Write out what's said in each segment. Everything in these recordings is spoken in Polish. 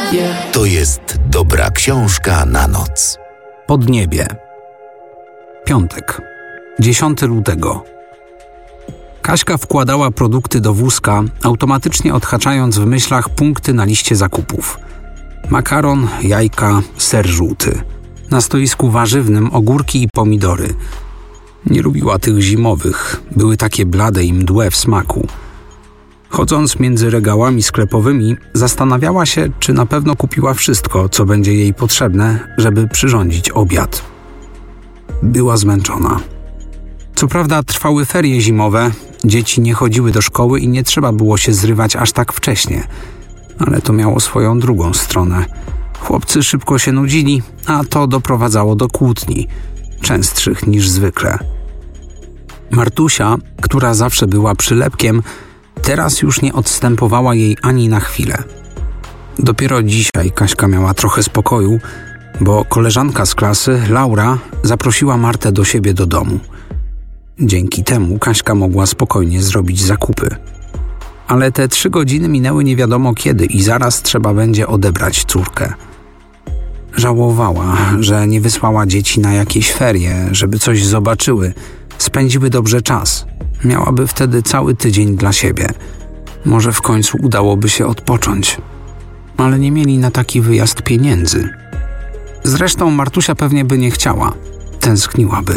To jest dobra książka na noc. Podniebie. Piątek, 10 lutego. Kaśka wkładała produkty do wózka, automatycznie odhaczając w myślach punkty na liście zakupów. Makaron, jajka, ser żółty. Na stoisku warzywnym ogórki i pomidory. Nie lubiła tych zimowych, były takie blade i mdłe w smaku. Chodząc między regałami sklepowymi, zastanawiała się, czy na pewno kupiła wszystko, co będzie jej potrzebne, żeby przyrządzić obiad. Była zmęczona. Co prawda trwały ferie zimowe, dzieci nie chodziły do szkoły i nie trzeba było się zrywać aż tak wcześnie, ale to miało swoją drugą stronę. Chłopcy szybko się nudzili, a to doprowadzało do kłótni, częstszych niż zwykle. Martusia, która zawsze była przylepkiem, teraz już nie odstępowała jej ani na chwilę. Dopiero dzisiaj Kaśka miała trochę spokoju, bo koleżanka z klasy, Laura, zaprosiła Martę do siebie do domu. Dzięki temu Kaśka mogła spokojnie zrobić zakupy. Ale te 3 godziny minęły nie wiadomo kiedy i zaraz trzeba będzie odebrać córkę. Żałowała, że nie wysłała dzieci na jakieś ferie, żeby coś zobaczyły, spędziły dobrze czas. Miałaby wtedy cały tydzień dla siebie. Może w końcu udałoby się odpocząć. Ale nie mieli na taki wyjazd pieniędzy. Zresztą Martusia pewnie by nie chciała. Tęskniłaby.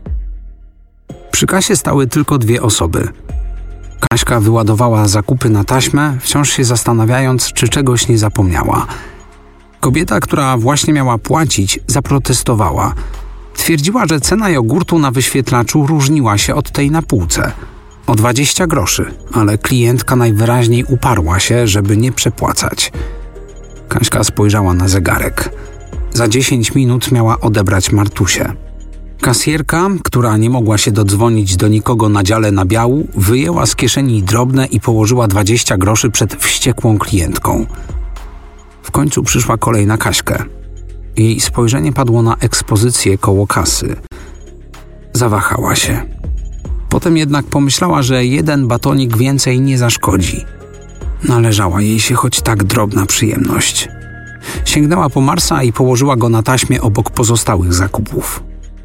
Przy kasie stały tylko 2 osoby. Kaśka wyładowała zakupy na taśmę, wciąż się zastanawiając, czy czegoś nie zapomniała. Kobieta, która właśnie miała płacić, zaprotestowała. Twierdziła, że cena jogurtu na wyświetlaczu różniła się od tej na półce. O 20 groszy, ale klientka najwyraźniej uparła się, żeby nie przepłacać. Kaśka spojrzała na zegarek. Za 10 minut miała odebrać Martusię. Kasjerka, która nie mogła się dodzwonić do nikogo na dziale nabiału, wyjęła z kieszeni drobne i położyła 20 groszy przed wściekłą klientką. W końcu przyszła kolej na Kaśkę. Jej spojrzenie padło na ekspozycję koło kasy. Zawahała się. Potem jednak pomyślała, że 1 batonik więcej nie zaszkodzi. Należała jej się choć tak drobna przyjemność. Sięgnęła po Marsa i położyła go na taśmie obok pozostałych zakupów.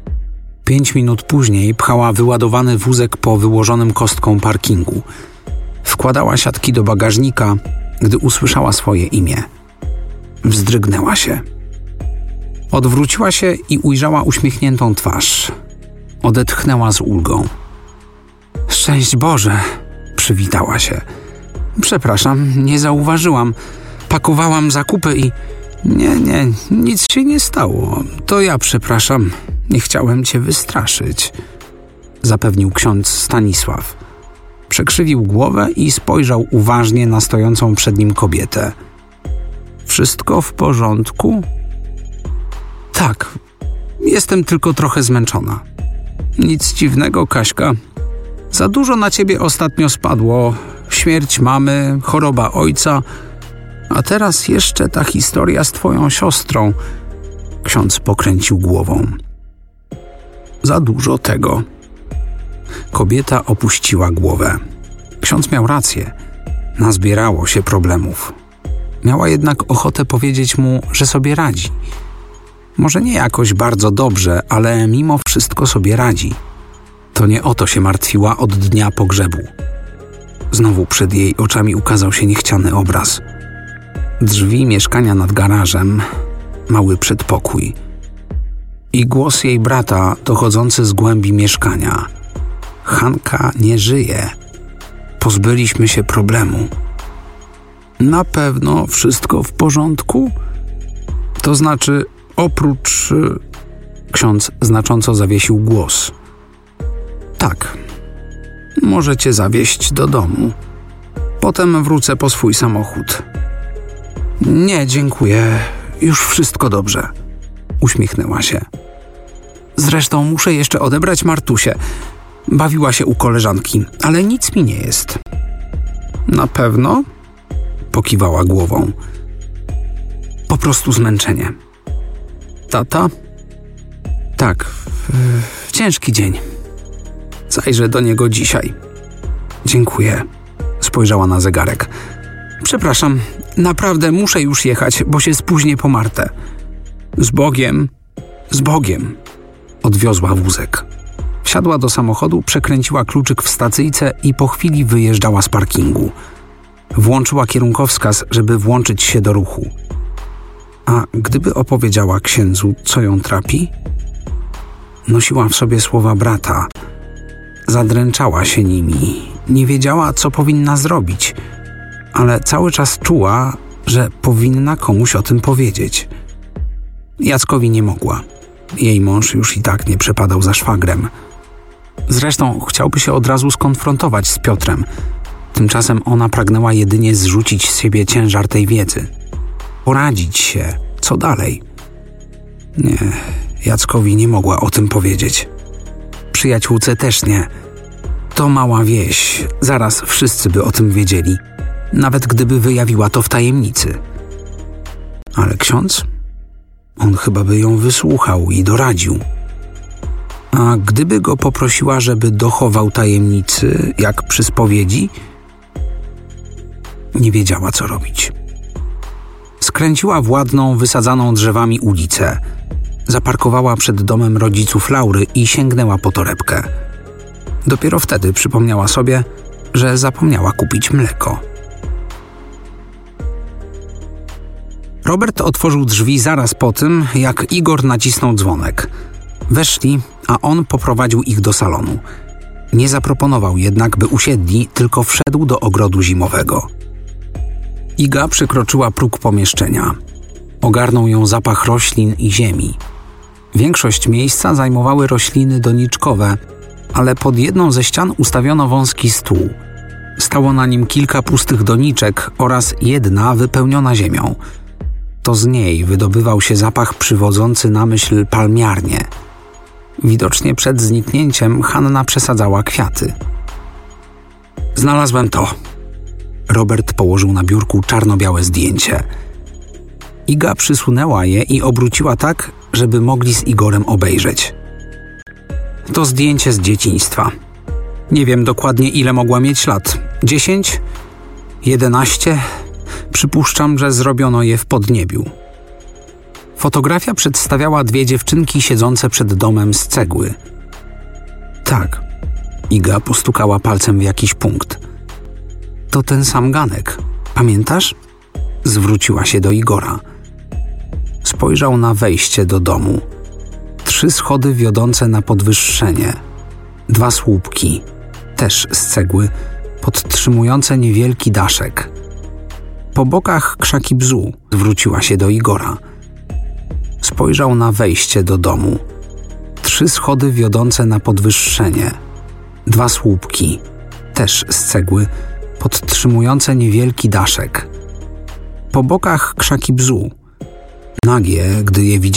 5 minut później pchała wyładowany wózek po wyłożonym kostką parkingu. Wkładała siatki do bagażnika, gdy usłyszała swoje imię. Wzdrygnęła się. Odwróciła się i ujrzała uśmiechniętą twarz. Odetchnęła z ulgą. Szczęść Boże, przywitała się. Przepraszam, nie zauważyłam. Pakowałam zakupy i... Nie, nic się nie stało. To ja przepraszam. Nie chciałem cię wystraszyć, zapewnił ksiądz Stanisław. Przekrzywił głowę i spojrzał uważnie na stojącą przed nim kobietę. Wszystko w porządku? Tak, jestem tylko trochę zmęczona. Nic dziwnego, Kaśka. Za dużo na ciebie ostatnio spadło. Śmierć mamy, choroba ojca, a teraz jeszcze ta historia z twoją siostrą. Ksiądz pokręcił głową. Za dużo tego. Kobieta opuściła głowę. Ksiądz miał rację. Nazbierało się problemów. Miała jednak ochotę powiedzieć mu, że sobie radzi. Może nie jakoś bardzo dobrze, ale mimo wszystko sobie radzi. To nie o to się martwiła od dnia pogrzebu. Znowu przed jej oczami ukazał się niechciany obraz. Drzwi mieszkania nad garażem, mały przedpokój i głos jej brata dochodzący z głębi mieszkania. Hanka nie żyje. Pozbyliśmy się problemu. Na pewno wszystko w porządku? To znaczy, oprócz... Ksiądz znacząco zawiesił głos. Tak. Możecie zawieźć do domu. Potem wrócę po swój samochód. Nie, dziękuję. Już wszystko dobrze. Uśmiechnęła się. Zresztą muszę jeszcze odebrać Martusię. Bawiła się u koleżanki, ale nic mi nie jest. Na pewno? Pokiwała głową. Po prostu zmęczenie. Tata? Tak, ciężki dzień. Zajrzę do niego dzisiaj. Dziękuję. Spojrzała na zegarek. Przepraszam, Naprawdę muszę już jechać, bo się spóźnię po Martę. Z Bogiem, z Bogiem, odwiozła wózek. Wsiadła do samochodu, przekręciła kluczyk w stacyjce i po chwili wyjeżdżała z parkingu. Włączyła kierunkowskaz, żeby włączyć się do ruchu. A gdyby opowiedziała księdzu, co ją trapi? Nosiła w sobie słowa brata. Zadręczała się nimi. Nie wiedziała, co powinna zrobić, ale cały czas czuła, że powinna komuś o tym powiedzieć. Jackowi nie mogła. Jej mąż już i tak nie przepadał za szwagrem. Zresztą chciałby się od razu skonfrontować z Piotrem. Tymczasem ona pragnęła jedynie zrzucić z siebie ciężar tej wiedzy. Poradzić się. Co dalej? Nie, Jackowi nie mogła o tym powiedzieć. Przyjaciółce też nie. To mała wieś. Zaraz wszyscy by o tym wiedzieli. Nawet gdyby wyjawiła to w tajemnicy. Ale ksiądz? On chyba by ją wysłuchał i doradził. A gdyby go poprosiła, żeby dochował tajemnicy, jak przy spowiedzi? Nie wiedziała, co robić. Skręciła w ładną, wysadzaną drzewami ulicę. Zaparkowała przed domem rodziców Laury i sięgnęła po torebkę. Dopiero wtedy przypomniała sobie, że zapomniała kupić mleko. Robert otworzył drzwi zaraz po tym, jak Igor nacisnął dzwonek. Weszli, a on poprowadził ich do salonu. Nie zaproponował jednak, by usiedli, tylko wszedł do ogrodu zimowego. Iga przekroczyła próg pomieszczenia. Ogarnął ją zapach roślin i ziemi. Większość miejsca zajmowały rośliny doniczkowe, ale pod jedną ze ścian ustawiono wąski stół. Stało na nim kilka pustych doniczek oraz jedna wypełniona ziemią. To z niej wydobywał się zapach przywodzący na myśl palmiarnię. Widocznie przed zniknięciem Hanna przesadzała kwiaty. Znalazłem to. Robert położył na biurku czarno-białe zdjęcie. Iga przysunęła je i obróciła tak, żeby mogli z Igorem obejrzeć. To zdjęcie z dzieciństwa. Nie wiem dokładnie, ile mogła mieć lat. 10? 11? Przypuszczam, że zrobiono je w Podniebiu. Fotografia przedstawiała dwie dziewczynki siedzące przed domem z cegły. Tak. Iga postukała palcem w jakiś punkt. To ten sam ganek. Pamiętasz? Zwróciła się do Igora. Spojrzał na wejście do domu. 3 schody wiodące na podwyższenie. 2 słupki, też z cegły, podtrzymujące niewielki daszek. Po bokach krzaki bzu. Zwróciła się do Igora. Spojrzał na wejście do domu. 3 schody wiodące na podwyższenie. 2 słupki, też z cegły, podtrzymujące niewielki daszek. Po bokach krzaki bzu. Nagie, gdy je widział,